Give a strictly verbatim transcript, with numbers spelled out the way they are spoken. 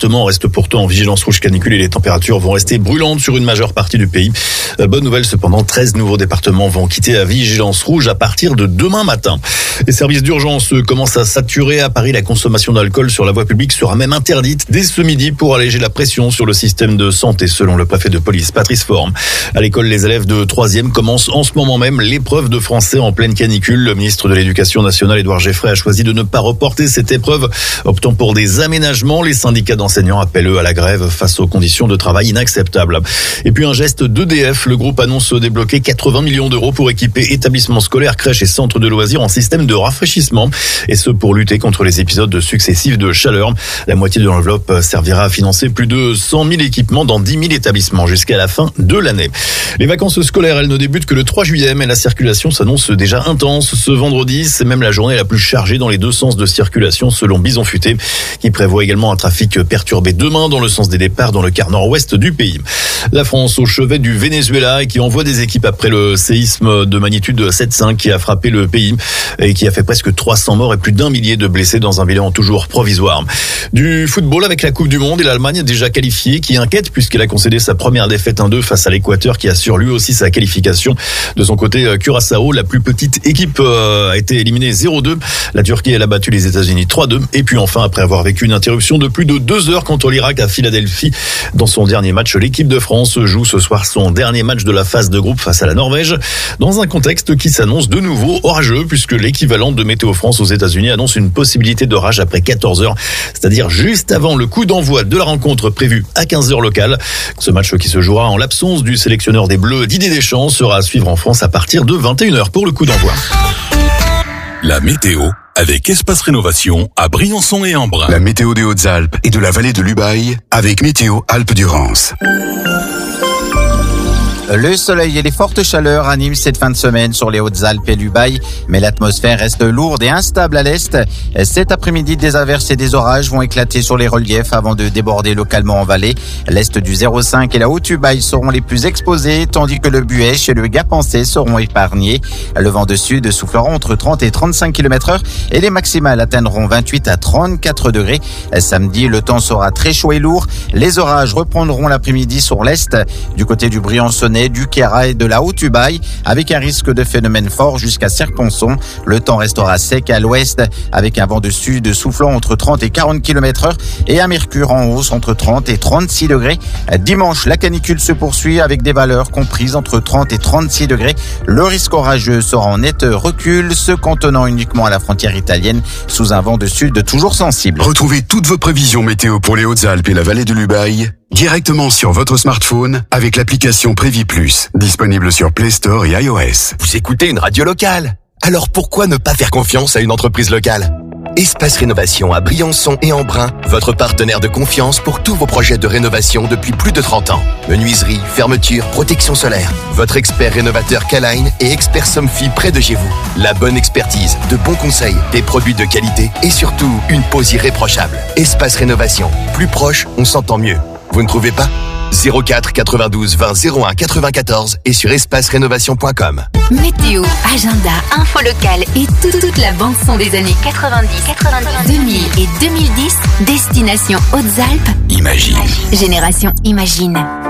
départements restent pourtant en vigilance rouge canicule et les températures vont rester brûlantes sur une majeure partie du pays. Bonne nouvelle cependant, treize nouveaux départements vont quitter la vigilance rouge à partir de demain matin. Les services d'urgence commencent à saturer. À Paris, la consommation d'alcool sur la voie publique sera même interdite dès ce midi pour alléger la pression sur le système de santé, selon le préfet de police, Patrice Forme. À l'école, les élèves de troisième commencent en ce moment même l'épreuve de français en pleine canicule. Le ministre de l'Éducation nationale, Édouard Geffray, a choisi de ne pas reporter cette épreuve, optant pour des aménagements. Les syndicats d'enseignants appellent eux à la grève face aux conditions de travail inacceptables. Et puis un geste d'E D F, le groupe annonce débloquer quatre-vingts millions d'euros pour équiper établissements scolaires, crèches et centres de loisirs en système de rafraîchissement. Et ce pour lutter contre les épisodes successifs de chaleur. La moitié de l'enveloppe servira à financer plus de cent mille équipements dans dix mille établissements jusqu'à la fin de l'année. Les vacances scolaires, elles ne débutent que le trois juillet, mais la circulation s'annonce déjà intense. Ce vendredi, c'est même la journée la plus chargée dans les deux sens de circulation selon Bison Futé, qui prévoit également un trafic perturbé demain dans le sens des départs dans le quart nord-ouest du pays. La France au chevet du Venezuela et qui envoie des équipes après le séisme de magnitude sept virgule cinq qui a frappé le pays et qui a fait presque trois cents morts et plus d'un millier de blessés dans un bilan toujours provisoire. Du football avec la Coupe du Monde et l'Allemagne déjà qualifiée qui inquiète puisqu'elle a concédé sa première défaite un deux face à l'Équateur qui assure lui aussi sa qualification. De son côté, Curaçao, la plus petite équipe, a été éliminée zéro deux. La Turquie, elle a battu les États-Unis trois deux. Et puis enfin, après avoir vécu une interruption de plus de deux heures contre l'Irak à Philadelphie, dans son dernier match, l'équipe de France joue ce soir son dernier match de la phase de groupe face à la Norvège, dans un contexte qui s'annonce de nouveau orageux puisque l'équivalent de Météo France aux États-Unis annonce une possibilité d'orage après quatorze heures, c'est-à-dire juste avant le coup d'envoi de la rencontre prévue à quinze heures locales. Ce match qui se jouera en l'absence du sélectionneur des Bleus, Didier Deschamps, sera à suivre en France à partir de vingt et une heures pour le coup d'envoi. La météo avec Espace Rénovation à Briançon et Embrun. La météo des Hautes-Alpes et de la vallée de l'Ubaye avec Météo Alpes-Durance. Le soleil et les fortes chaleurs animent cette fin de semaine sur les Hautes-Alpes et l'Ubaye, mais l'atmosphère reste lourde et instable à l'est. Cet après-midi, des averses et des orages vont éclater sur les reliefs avant de déborder localement en vallée. L'est du zéro cinq et la Haute-Ubaye seront les plus exposés, tandis que le Buëch et le Gapençais seront épargnés. Le vent de sud soufflera entre trente et trente-cinq kilomètres heure et les maximales atteindront vingt-huit à trente-quatre degrés. Samedi, le temps sera très chaud et lourd. Les orages reprendront l'après-midi sur l'est, du côté du Briançonnais, du Queyras et de la Haute-Ubaye, avec un risque de phénomène fort jusqu'à Serponçon. Le temps restera sec à l'ouest, avec un vent de sud soufflant entre trente et quarante kilomètres heure et un mercure en hausse entre trente et trente-six degrés. Dimanche, la canicule se poursuit avec des valeurs comprises entre trente et trente-six degrés. Le risque orageux sera en net recul, se cantonnant uniquement à la frontière italienne sous un vent de sud toujours sensible. Retrouvez toutes vos prévisions météo pour les Hautes-Alpes et la vallée de l'Ubaye directement sur votre smartphone avec l'application Prévis Plus, disponible sur Play Store et iOS. Vous écoutez une radio locale, alors pourquoi ne pas faire confiance à une entreprise locale ? Espace Rénovation à Briançon et Embrun, votre partenaire de confiance pour tous vos projets de rénovation depuis plus de trente ans. Menuiserie, fermeture, protection solaire. Votre expert rénovateur K-Line et expert Somfy près de chez vous. La bonne expertise, de bons conseils, des produits de qualité et surtout une pose irréprochable. Espace Rénovation, plus proche, on s'entend mieux. Vous ne trouvez pas ? zéro quatre quatre-vingt-douze vingt zéro un quatre-vingt-quatorze et sur espace rénovation point com. Météo, agenda, info locale et tout, toute la bande son des années quatre-vingt-dix, quatre-vingt-dix, deux mille et deux mille dix. Destination Hautes-Alpes. Imagine. Génération Imagine.